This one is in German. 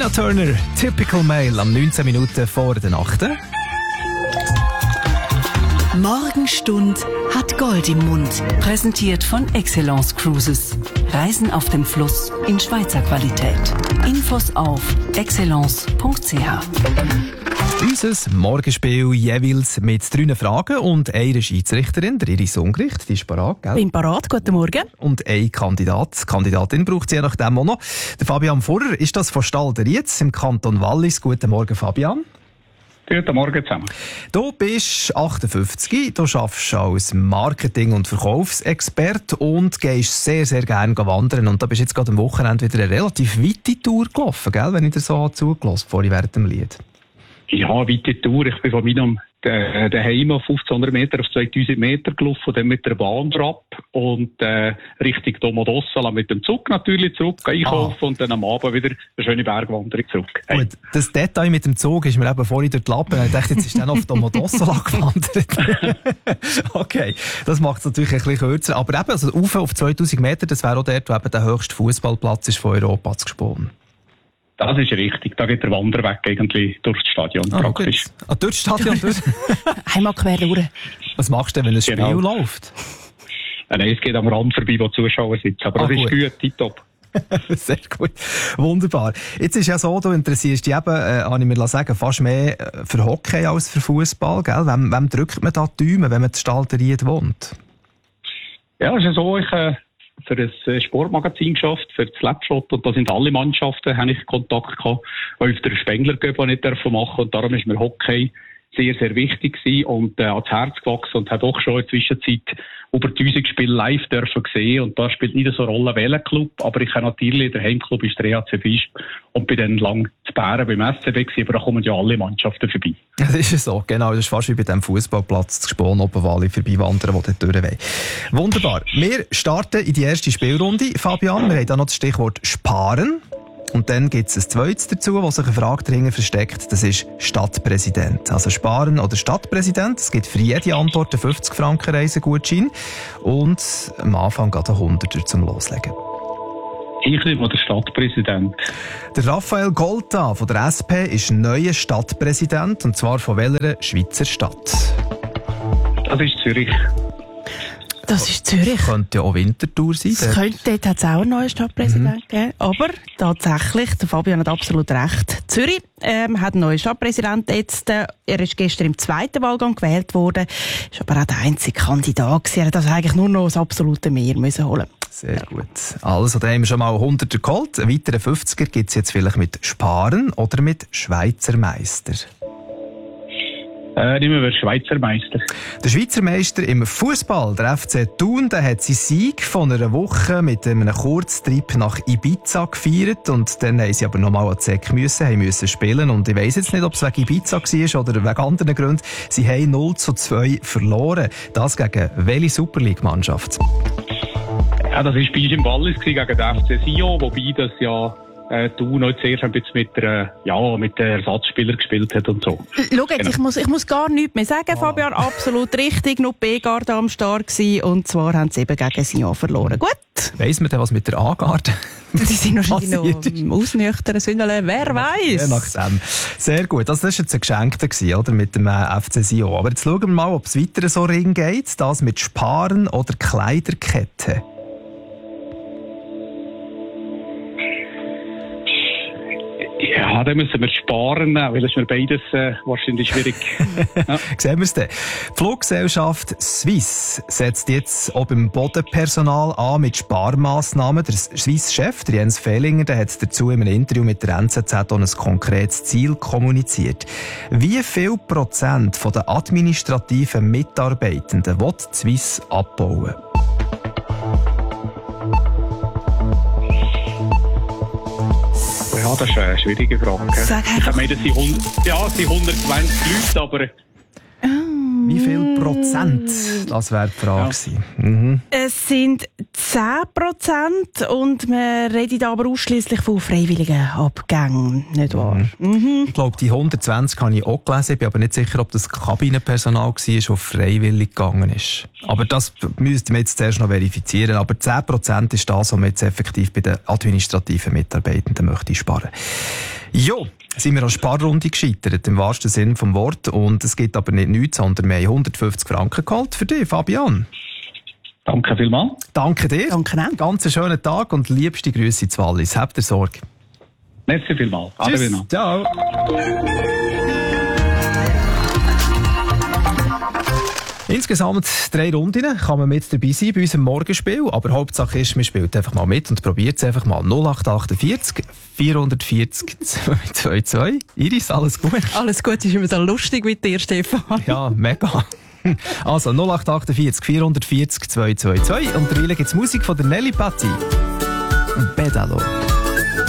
Turner, Typical Male, am 19 Minuten vor der Nacht. Morgenstund hat Gold im Mund. Präsentiert von Excellence Cruises. Reisen auf dem Fluss in Schweizer Qualität. Infos auf excellence.ch. Unser Morgenspiel jeweils mit 3 Fragen und einer Schiedsrichterin, der Iris Ungericht, die ist parat, gell? Bin parat, guten Morgen. Und ein Kandidatin braucht sie je nachdem auch noch. Der Fabian Furrer, ist das von Stalder-Rietz im Kanton Wallis. Guten Morgen, Fabian. Guten Morgen zusammen. Du bist 58, du arbeitest als Marketing- und Verkaufsexperte und gehst sehr, sehr gerne wandern. Und da bist jetzt gerade am Wochenende wieder eine relativ weite Tour gelaufen, gell? Wenn ich dir so zugelassen habe, vorhin während dem Lied. Ja, weite Tour. Ich bin von meinem daheim auf 1500 Meter auf 2000 Meter gelaufen und dann mit der Bahn ab und Richtung Domodossola mit dem Zug natürlich zurück einkaufen und dann am Abend wieder eine schöne Bergwanderung zurück. Hey. Gut, das Detail mit dem Zug ist mir eben vorhin durch die Lappen. Ich dachte, jetzt ist dann auf Domodossola gewandert. Okay, das macht es natürlich ein bisschen kürzer. Aber eben, also auf 2000 Meter, das wäre auch dort, wo eben der höchste Fußballplatz ist von Europa zu Gspon. Das ist richtig. Da geht der Wanderweg eigentlich durchs Stadion praktisch. Durchs Stadion durch? Einmal quer durch. Was machst du denn, wenn ein Spiel läuft? Nein, es geht am Rand vorbei, wo Zuschauer sitzen. Aber das ist gut, tipptopp. Sehr gut. Wunderbar. Jetzt ist ja so, du interessierst dich eben, habe ich mir sagen, fast mehr für Hockey als für Fußball, gell? Wem drückt man da die Daumen, wenn man in Stalder-Ried wohnt? Ja, es ist so, ich für ein Sportmagazin geschafft, für das Slapshot, und da sind alle Mannschaften, habe ich Kontakt gehabt, auf der Spengler Cup nicht machen dürfen, und darum ist mir Hockey sehr, sehr wichtig gewesen und ans Herz gewachsen und habe auch schon in der Zwischenzeit über 1000 Spiele live dürfen sehen, und da spielt nicht so eine Rolle welcher Club, aber ich habe natürlich, der Heimclub ist der EHC Visp und bin dann lang zu Bären beim SCB gewesen, aber da kommen ja alle Mannschaften vorbei. Das ist es so, genau, das ist fast wie bei dem Fußballplatz zu Gspon, oben, wo alle vorbeiwandern, die dort durch wollen. Wunderbar. Wir starten in die erste Spielrunde, Fabian. Wir haben da noch das Stichwort Sparen. Und dann gibt es ein zweites dazu, wo sich eine Frage dahinter versteckt. Das ist Stadtpräsident. Also Sparen oder Stadtpräsident. Es gibt für jede Antwort einen 50 Franken Reisegutschein. Und am Anfang geht ein 100er zum Loslegen. Ich nehme den Stadtpräsident. Der Raphael Golta von der SP ist neuer Stadtpräsident. Und zwar von welcher Schweizer Stadt? Das ist Zürich. Das ist Zürich. Könnte ja auch Winterthur sein. Dort hat es auch einen neuen Stadtpräsidenten gegeben. Aber tatsächlich, der Fabian hat absolut recht. Zürich hat einen neuen Stadtpräsidenten jetzt. Er ist gestern im zweiten Wahlgang gewählt worden. Ist aber auch der einzige Kandidat gewesen. Er hat also eigentlich nur noch das absolute Mehr müssen holen. Sehr gut. Also, da haben wir schon mal 100er geholt. Einen weiteren 50er gibt es jetzt vielleicht mit Sparen oder mit Schweizer Meister. Nehmen wir Schweizer Meister. Der Schweizer Meister im Fußball, der FC Thun, der hat seinen Sieg von einer Woche mit einem Kurztrip nach Ibiza gefeiert. Und dann haben sie aber nochmal an die Säcke müssen spielen. Und ich weiss jetzt nicht, ob es wegen Ibiza war oder wegen anderen Gründen. Sie haben 0:2 verloren. Das gegen welche Super League-Mannschaft? Ja, das war bei uns im Wallis gegen den FC Sion, wobei das ja Thun noch zuerst ein bisschen mit den Ersatzspielern gespielt hat und so. Schau jetzt, genau. ich muss gar nichts mehr sagen, Fabian. Absolut richtig. Nur die B-Garde am Start gewesen. Und zwar haben sie eben gegen Sion verloren. Gut. Weiss man denn, was mit der A-Garde? Die sind wahrscheinlich noch im Ausnüchtern Sündele. Wer weiss? Ja, nach dem. Sehr gut. Also das war jetzt ein Geschenk, oder? Mit dem FC Sion. Aber jetzt schauen wir mal, ob es weiter so ring geht. Das mit Sparen oder Kleiderkette. Ja, dann müssen wir sparen, weil das ist mir beides wahrscheinlich schwierig. Ja. Sehen wir es dann. Die Fluggesellschaft Swiss setzt jetzt auch beim Bodenpersonal an mit Sparmaßnahmen. Der Swiss-Chef, Jens Fehlinger, der hat dazu in einem Interview mit der NZZ auch ein konkretes Ziel kommuniziert. Wie viel Prozent von den administrativen Mitarbeitenden will die Swiss abbauen? Ja, das ist eine schwierige Frage. Ich meine, das sind 120 Leute, aber... Wie viel Prozent? Das wäre die Frage gewesen. Mhm. Es sind 10% und wir reden aber ausschliesslich von freiwilligen Abgängen, nicht wahr? Mhm. Ich glaube, die 120 habe ich auch gelesen. Ich bin aber nicht sicher, ob das Kabinenpersonal war, das freiwillig gegangen ist. Aber das müsste man jetzt zuerst noch verifizieren. Aber 10% ist das, was man jetzt effektiv bei den administrativen Mitarbeitenden möchte sparen. Jo, sind wir an Sparrunde gescheitert, im wahrsten Sinn vom Wort. Und es gibt aber nicht nichts, sondern wir haben 150 Franken geholt für dich, Fabian. Danke vielmals. Danke dir. Danke auch. Ganz einen schönen Tag und liebste Grüße zu Wallis. Habt ihr Sorge. Merci vielmals. Tschüss. Ciao. Insgesamt 3 Runden kann man mit dabei sein bei unserem Morgenspiel. Aber Hauptsache ist, man spielt einfach mal mit und probiert es einfach mal. 0848 440 222. Iris, alles gut? Alles gut, ist immer so lustig mit dir, Stefan. Ja, mega. Also 0848 440 222. Und derweil gibt es Musik von der Nelly Patti. Pedalo.